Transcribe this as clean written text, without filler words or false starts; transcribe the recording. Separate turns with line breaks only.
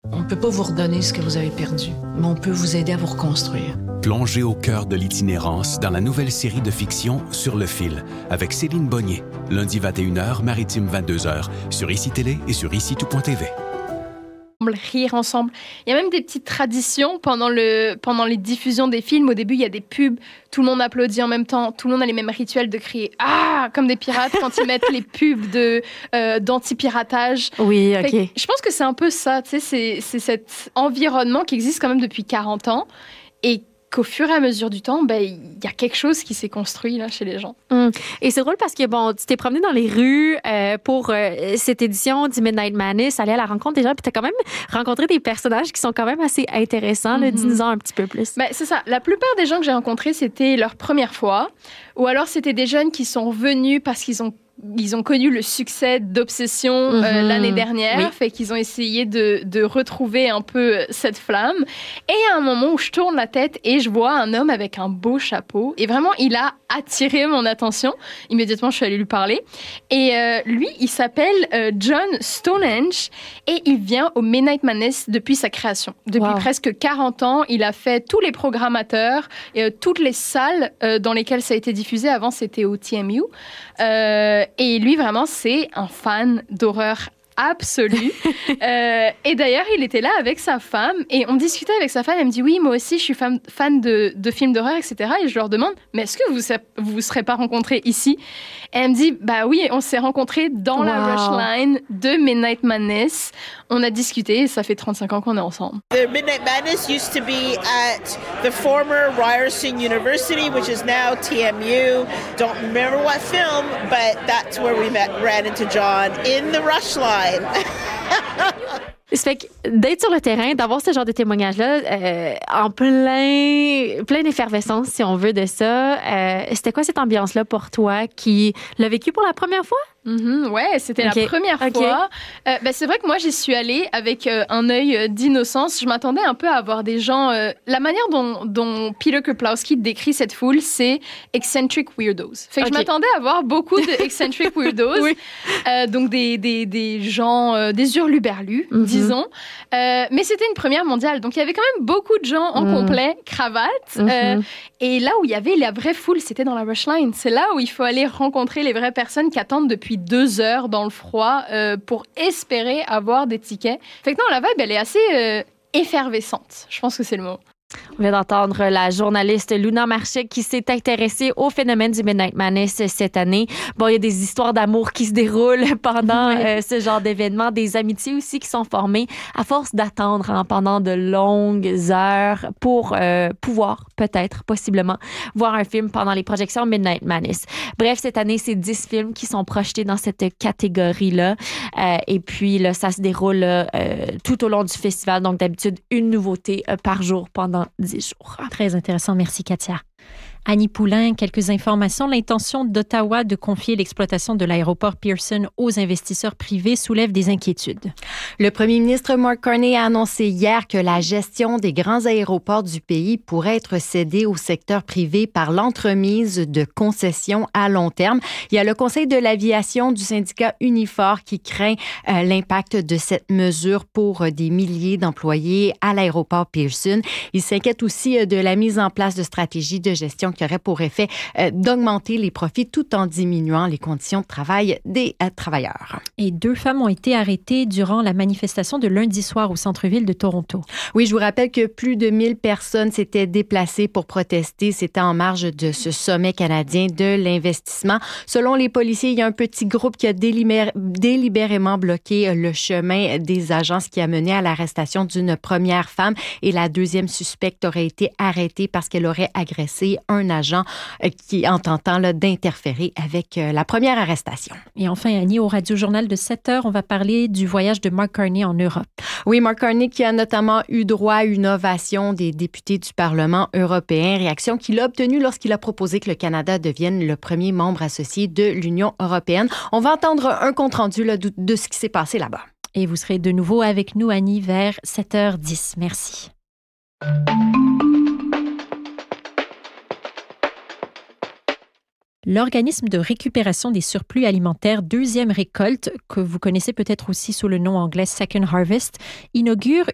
On ne peut pas vous redonner ce que vous avez perdu, mais on peut vous aider à vous reconstruire.
Plongez au cœur de l'itinérance dans la nouvelle série de fiction Sur le fil, avec Céline Bonnier, lundi 21h, maritime 22h, sur ICI Télé et sur ICI-tout.tv.
Rire ensemble. Il y a même des petites traditions pendant les diffusions des films. Au début, il y a des pubs, tout le monde applaudit en même temps, tout le monde a les mêmes rituels de crier « Ah !» comme des pirates quand ils mettent les pubs d'anti-piratage.
Oui, OK.
Je pense que c'est un peu ça, tu sais, c'est cet environnement qui existe quand même depuis 40 ans et qu'au fur et à mesure du temps, il y a quelque chose qui s'est construit là, chez les gens.
Et c'est drôle parce que, tu t'es promené dans les rues pour cette édition du Midnight Madness, aller à la rencontre des gens, puis t'as quand même rencontré des personnages qui sont quand même assez intéressants. Dis-nous-en un petit peu plus.
C'est ça. La plupart des gens que j'ai rencontrés, c'était leur première fois, ou alors c'était des jeunes qui sont venus parce qu'ils ont connu le succès d'Obsession l'année dernière,
oui.
Fait qu'ils ont essayé de retrouver un peu cette flamme. Et il y a un moment où je tourne la tête et je vois un homme avec un beau chapeau. Et vraiment, il a attiré mon attention. Immédiatement, je suis allée lui parler. Et lui, il s'appelle John Stonehenge et il vient au Midnight Madness depuis sa création. Depuis presque 40 ans, il a fait tous les programmateurs, toutes les salles dans lesquelles ça a été diffusé. Avant, c'était au TMU. Et lui, vraiment, c'est un fan d'horreur absolu. Et d'ailleurs, il était là avec sa femme et on discutait avec sa femme. Elle me dit, oui, moi aussi, je suis fan de films d'horreur, etc. Et je leur demande, mais est-ce que vous serez pas rencontrés ici? Et elle me dit, bah oui, on s'est rencontrés dans la rush line de Midnight Madness. On a discuté et ça fait 35 ans qu'on est ensemble.
The Midnight Madness used to be at the former Ryerson University, which is now TMU. Don't remember what film, but that's where we ran into John in the rush line.
Ça fait que d'être sur le terrain, d'avoir ce genre de témoignage-là, en pleine effervescence, si on veut, de ça, c'était quoi cette ambiance-là pour toi qui l'a vécu pour la première fois?
Ouais, c'était la première fois. C'est vrai que moi, j'y suis allée avec un œil d'innocence. Je m'attendais un peu à avoir des gens... la manière dont Peter Kuplowski décrit cette foule, c'est eccentric weirdos. Fait que je m'attendais à avoir beaucoup de eccentric weirdos. Oui. Donc des gens, des hurluberlus, disons. Mais c'était une première mondiale. Donc il y avait quand même beaucoup de gens en complet, cravate. Et là où il y avait la vraie foule, c'était dans la rush line. C'est là où il faut aller rencontrer les vraies personnes qui attendent depuis 2 heures dans le froid pour espérer avoir des tickets. Fait que non, la vibe, elle est assez effervescente. Je pense que c'est le mot.
On vient d'entendre la journaliste Luna Marchek qui s'est intéressée au phénomène du Midnight Madness cette année. Bon, il y a des histoires d'amour qui se déroulent pendant ce genre d'événement, des amitiés aussi qui sont formées à force d'attendre pendant de longues heures pour pouvoir peut-être, possiblement, voir un film pendant les projections Midnight Madness. Bref, cette année, c'est 10 films qui sont projetés dans cette catégorie-là. Et puis, là, ça se déroule tout au long du festival. Donc, d'habitude, une nouveauté par jour pendant 10 jours.
Très intéressant. Merci, Katia. Annie Poulain, quelques informations. L'intention d'Ottawa de confier l'exploitation de l'aéroport Pearson aux investisseurs privés soulève des inquiétudes.
Le premier ministre Mark Carney a annoncé hier que la gestion des grands aéroports du pays pourrait être cédée au secteur privé par l'entremise de concessions à long terme. Il y a le Conseil de l'aviation du syndicat Unifor qui craint l'impact de cette mesure pour des milliers d'employés à l'aéroport Pearson. Il s'inquiète aussi de la mise en place de stratégies de gestion qui aurait pour effet d'augmenter les profits tout en diminuant les conditions de travail des travailleurs.
Et 2 femmes ont été arrêtées durant la manifestation de lundi soir au centre-ville de Toronto.
Oui, je vous rappelle que plus de 1000 personnes s'étaient déplacées pour protester. C'était en marge de ce sommet canadien de l'investissement. Selon les policiers, il y a un petit groupe qui a délibérément bloqué le chemin des agents, ce qui a mené à l'arrestation d'une première femme. Et la deuxième suspecte aurait été arrêtée parce qu'elle aurait agressé un agent qui en tentant d'interférer avec la première arrestation.
Et enfin, Annie, au Radio-Journal de 7 heures, on va parler du voyage de Mark Carney en Europe.
Oui, Mark Carney qui a notamment eu droit à une ovation des députés du Parlement européen, réaction qu'il a obtenue lorsqu'il a proposé que le Canada devienne le premier membre associé de l'Union européenne. On va entendre un compte-rendu de ce qui s'est passé là-bas.
Et vous serez de nouveau avec nous, Annie, vers 7h10. Merci. L'organisme de récupération des surplus alimentaires Deuxième Récolte, que vous connaissez peut-être aussi sous le nom anglais Second Harvest, inaugure